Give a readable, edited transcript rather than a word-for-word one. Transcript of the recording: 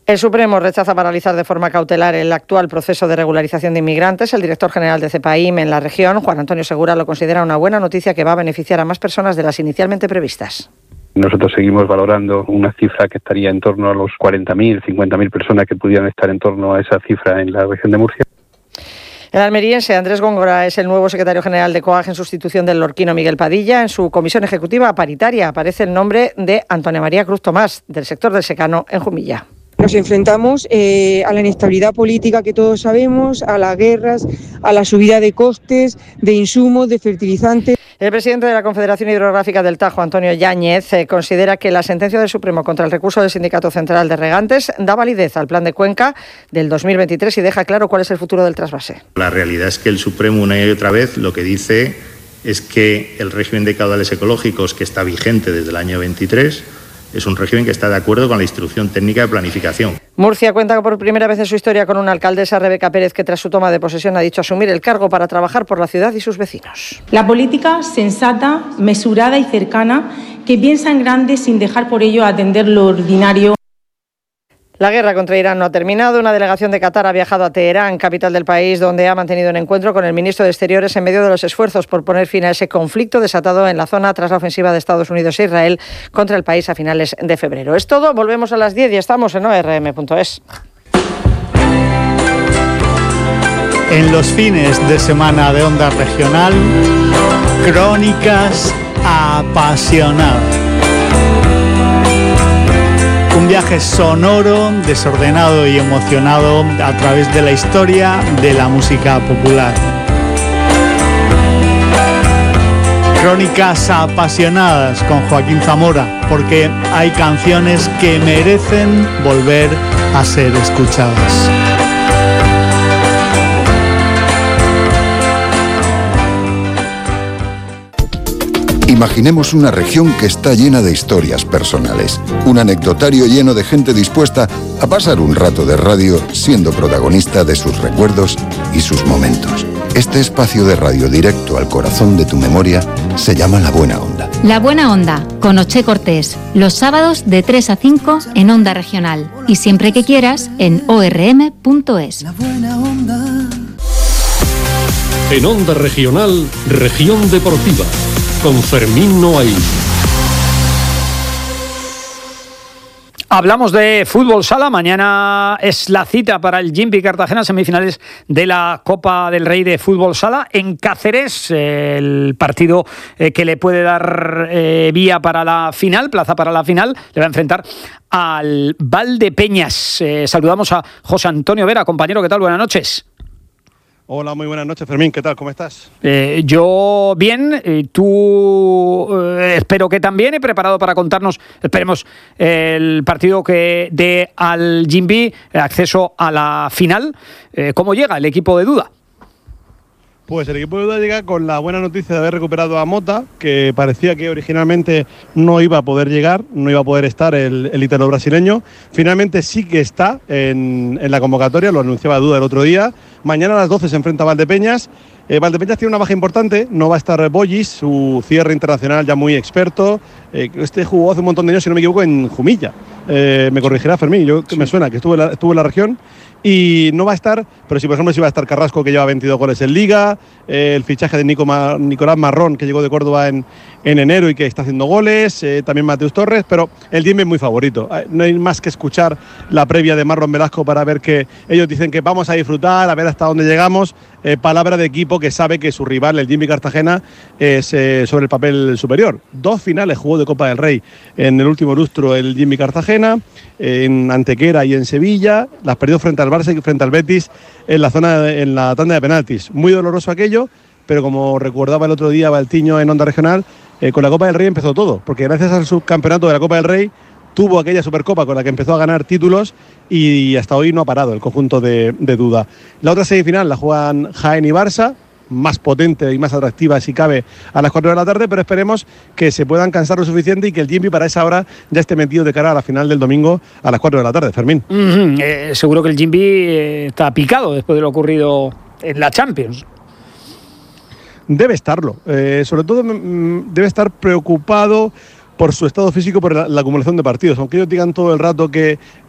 El Supremo rechaza paralizar de forma cautelar el actual proceso de regularización de inmigrantes. El director general de CEPAIM en la región, Juan Antonio Segura, lo considera una buena noticia que va a beneficiar a más personas de las inicialmente previstas. Nosotros seguimos valorando una cifra que estaría en torno a los 40.000, 50.000 personas que pudieran estar en torno a esa cifra en la región de Murcia. El almeriense Andrés Góngora es el nuevo secretario general de COAG en sustitución del lorquino Miguel Padilla. En su comisión ejecutiva paritaria aparece el nombre de Antonia María Cruz Tomás, del sector del secano en Jumilla. Nos enfrentamos a la inestabilidad política que todos sabemos, a las guerras, a la subida de costes, de insumos, de fertilizantes. El presidente de la Confederación Hidrográfica del Tajo, Antonio Yáñez, considera que la sentencia del Supremo contra el recurso del Sindicato Central de Regantes da validez al plan de Cuenca del 2023 y deja claro cuál es el futuro del trasvase. La realidad es que el Supremo una y otra vez lo que dice es que el régimen de caudales ecológicos que está vigente desde el año 23 es un régimen que está de acuerdo con la instrucción técnica de planificación. Murcia cuenta por primera vez en su historia con una alcaldesa, Rebeca Pérez, que tras su toma de posesión ha dicho asumir el cargo para trabajar por la ciudad y sus vecinos. La política sensata, mesurada y cercana, que piensa en grande sin dejar por ello atender lo ordinario. La guerra contra Irán no ha terminado. Una delegación de Qatar ha viajado a Teherán, capital del país, donde ha mantenido un encuentro con el ministro de Exteriores en medio de los esfuerzos por poner fin a ese conflicto desatado en la zona tras la ofensiva de Estados Unidos e Israel contra el país a finales de febrero. Es todo, volvemos a las 10 y estamos en ORM.es. En los fines de semana de Onda Regional, Crónicas Apasionadas. Un viaje sonoro, desordenado y emocionado a través de la historia de la música popular. Crónicas Apasionadas con Joaquín Zamora, porque hay canciones que merecen volver a ser escuchadas. Imaginemos una región que está llena de historias personales, un anecdotario lleno de gente dispuesta a pasar un rato de radio siendo protagonista de sus recuerdos y sus momentos. Este espacio de radio directo al corazón de tu memoria se llama La Buena Onda. La Buena Onda, con Oche Cortés, los sábados de 3 a 5 en Onda Regional y siempre que quieras en orm.es. La Buena Onda. En Onda Regional, Región Deportiva, con Fermín Noailles. Hablamos de fútbol sala. Mañana es la cita para el Gimbi Cartagena, semifinales de la Copa del Rey de fútbol sala en Cáceres. El partido que le puede dar vía para la final, plaza para la final, le va a enfrentar al Valdepeñas. Saludamos a José Antonio Vera, compañero. ¿Qué tal? Buenas noches. Hola, muy buenas noches, Fermín. ¿Qué tal? ¿Cómo estás? Yo bien, tú espero que también. He preparado para contarnos, esperemos, el partido que dé al Gimbi acceso a la final. ¿Cómo llega el equipo de Duda? Pues el equipo de Duda llega con la buena noticia de haber recuperado a Mota, que parecía que originalmente no iba a poder llegar, no iba a poder estar el ítalo brasileño. Finalmente sí que está en la convocatoria, lo anunciaba Duda el otro día. Mañana a las 12 se enfrenta a Valdepeñas. Valdepeñas tiene una baja importante, no va a estar Bollis, su cierre internacional ya muy experto. Este jugó hace un montón de años, si no me equivoco, en Jumilla. Me corregirá Fermín, yo sí. Me suena que estuvo en la región. Y no va a estar, pero sí, por ejemplo, sí va a estar Carrasco, que lleva 22 goles en Liga, el fichaje de Nicolás Marrón, que llegó de Córdoba en enero y que está haciendo goles, también Mateus Torres, pero el Gimbi es muy favorito. No hay más que escuchar la previa de Marlon Velasco para ver que ellos dicen que vamos a disfrutar, a ver hasta dónde llegamos. Palabra de equipo que sabe que su rival, el Gimbi Cartagena, es sobre el papel superior. 2 finales jugó de Copa del Rey en el último lustro el Gimbi Cartagena, en Antequera y en Sevilla. Las perdió frente al Barça y frente al Betis en la tanda de penaltis. Muy doloroso aquello, pero como recordaba el otro día Valtiño en Onda Regional, con la Copa del Rey empezó todo, porque gracias al subcampeonato de la Copa del Rey tuvo aquella Supercopa con la que empezó a ganar títulos y hasta hoy no ha parado el conjunto de Duda. La otra semifinal la juegan Jaén y Barça, más potente y más atractiva si cabe a las 4 de la tarde, pero esperemos que se puedan cansar lo suficiente y que el Gimbi para esa hora ya esté metido de cara a la final del domingo a las 4 de la tarde, Fermín. Seguro que el Gimbi está picado después de lo ocurrido en la Champions. Debe estarlo, sobre todo debe estar preocupado por su estado físico, por la acumulación de partidos, aunque ellos digan todo el rato que